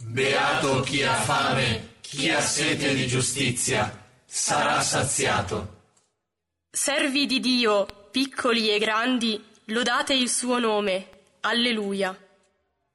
Beato chi ha fame, chi ha sete di giustizia, sarà saziato. Servi di Dio, piccoli e grandi, lodate il suo nome. Alleluia.